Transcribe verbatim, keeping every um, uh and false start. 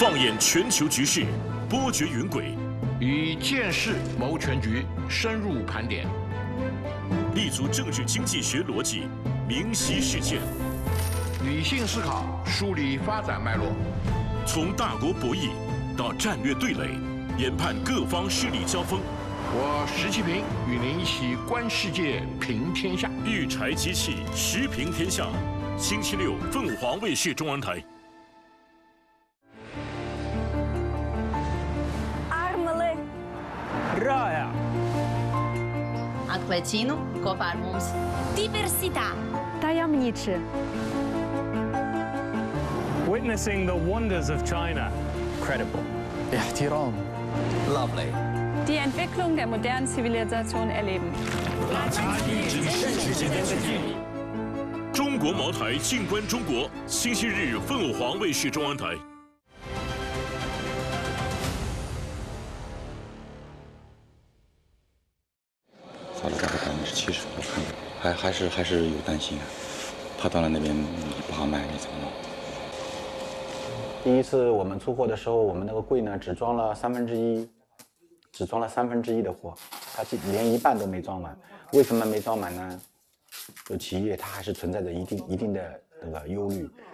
放眼全球局势，波谲云诡， 以见识谋全局，深入盘点， 立足政治经济学逻辑，明晰事件， 理性思考，梳理发展脉络， 从大国博弈到战略对垒，研判各方势力交锋。 我石其平与您一起观世界，评天下。 育才机器，时评天下。星期六，凤凰卫视中文台。 Rāja. Atklēcinu kopā ar mums. Diversitā. Tajemniczy. Witnessing the wonders of China. Credible. Ihtiram. Lovely. Die Entwicklung der modernen Zivilisation erleben. 中国茅台静观中国，星期日凤凰卫视中文台。 造了大概百分之七十，我看还还是还是有担心啊。他到了那边你不好卖，你怎么弄？ 第一次我们出货的时候，我们那个柜呢只装了三分之一，只装了三分之一的货，它连一半都没装完。为什么没装满呢？就企业它还是存在着一定一定的那个忧虑。